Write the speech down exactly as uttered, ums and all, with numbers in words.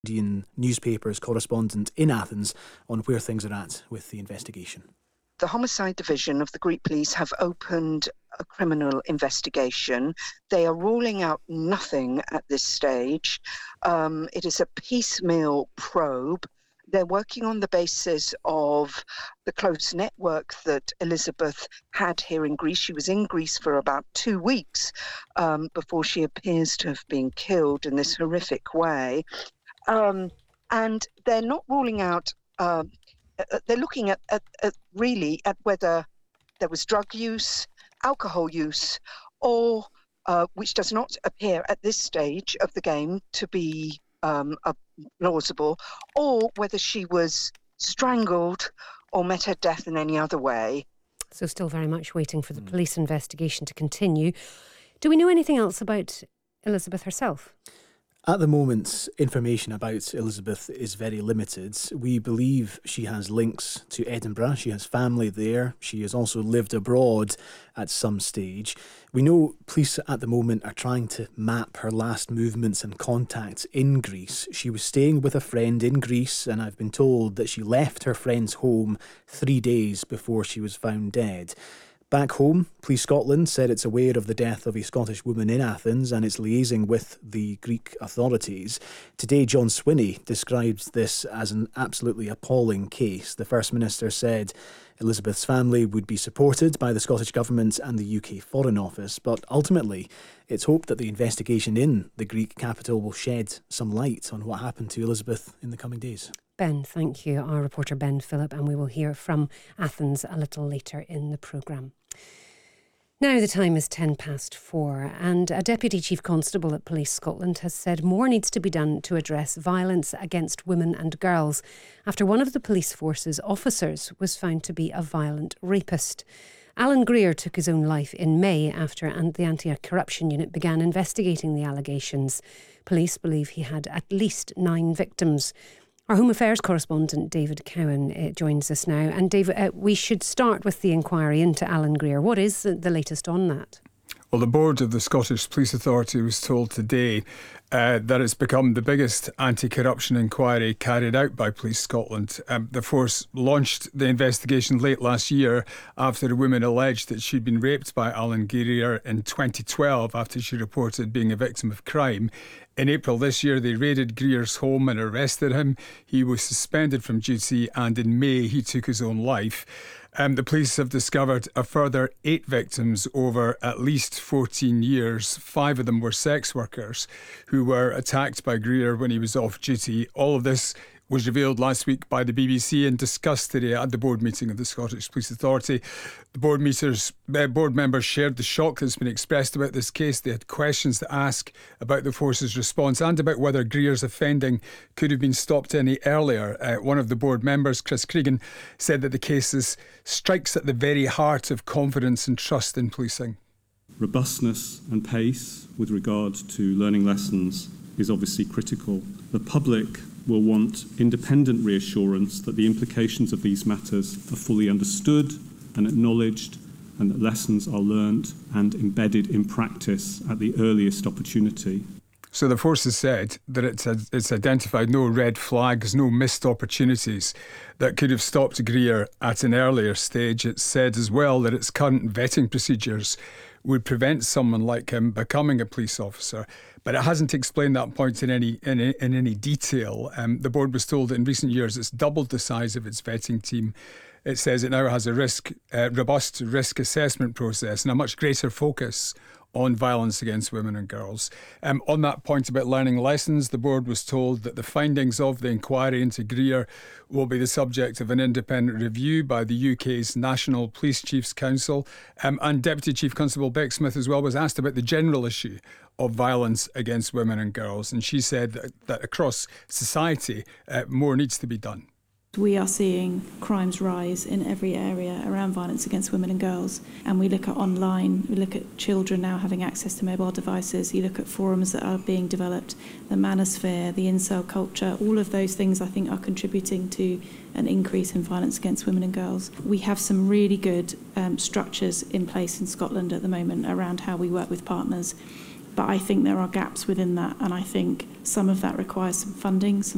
Guardian newspaper's correspondent in Athens on where things are at with the investigation. The Homicide Division of the Greek Police have opened a criminal investigation. They are ruling out nothing at this stage. Um, it is a piecemeal probe. They're working on the basis of the close network that Elizabeth had here in Greece. She was in Greece for about two weeks um, before she appears to have been killed in this horrific way. Um, and they're not ruling out, uh, they're looking at, at, at really at whether there was drug use, alcohol use, or uh, which does not appear at this stage of the game to be um, a plausible, or whether she was strangled or met her death in any other way. So still very much waiting for the police investigation to continue. Do we know anything else about Elizabeth herself? At the moment, information about Elizabeth is very limited. We believe she has links to Edinburgh. She has family there. She has also lived abroad at some stage. We know police at the moment are trying to map her last movements and contacts in Greece. She was staying with a friend in Greece, and I've been told that she left her friend's home three days before she was found dead. Back home, Police Scotland said it's aware of the death of a Scottish woman in Athens and it's liaising with the Greek authorities. Today, John Swinney described this as an absolutely appalling case. The First Minister said Elizabeth's family would be supported by the Scottish Government and the U K Foreign Office, but ultimately it's hoped that the investigation in the Greek capital will shed some light on what happened to Elizabeth in the coming days. Ben, thank you. Our reporter Ben Phillip, and we will hear from Athens a little later in the programme. Now the time is ten past four and a Deputy Chief Constable at Police Scotland has said more needs to be done to address violence against women and girls after one of the police force's officers was found to be a violent rapist. Alan Greer took his own life in May after the Anti-Corruption Unit began investigating the allegations. Police believe he had at least nine victims. Our Home Affairs correspondent David Cowan uh, joins us now. And David, uh, we should start with the inquiry into Alan Greer. What is the latest on that? Well, the board of the Scottish Police Authority was told today uh, that it's become the biggest anti-corruption inquiry carried out by Police Scotland. Um, the force launched the investigation late last year after a woman alleged that she'd been raped by Alan Greer in twenty twelve after she reported being a victim of crime. In April this year, they raided Greer's home and arrested him. He was suspended from duty and in May he took his own life. Um, the police have discovered a further eight victims over at least fourteen years. Five of them were sex workers who were attacked by Greer when he was off duty. All of this was revealed last week by the B B C and discussed today at the board meeting of the Scottish Police Authority. The board, meters, uh, board members shared the shock that's been expressed about this case. They had questions to ask about the force's response and about whether Greer's offending could have been stopped any earlier. Uh, one of the board members, Chris Cregan, said that the case is, strikes at the very heart of confidence and trust in policing. Robustness and pace with regard to learning lessons is obviously critical. The public will want independent reassurance that the implications of these matters are fully understood and acknowledged, and that lessons are learnt and embedded in practice at the earliest opportunity. So the force has said that it's, it's identified no red flags, no missed opportunities that could have stopped Greer at an earlier stage. It's said as well that its current vetting procedures would prevent someone like him becoming a police officer, but it hasn't explained that point in any in, in any detail. Um, the board was told that in recent years it's doubled the size of its vetting team. It says it now has a risk, uh, robust risk assessment process and a much greater focus on violence against women and girls. Um, on that point about learning lessons, the board was told that the findings of the inquiry into Greer will be the subject of an independent review by the U K's National Police Chiefs Council. Um, and Deputy Chief Constable Beck Smith as well was asked about the general issue of violence against women and girls. And she said that, that across society, uh, more needs to be done. We are seeing crimes rise in every area around violence against women and girls, and we look at online, we look at children now having access to mobile devices, you look at forums that are being developed, the manosphere, the incel culture, all of those things I think are contributing to an increase in violence against women and girls. We have some really good um, structures in place in Scotland at the moment around how we work with partners, but I think there are gaps within that, and I think some of that requires some funding, some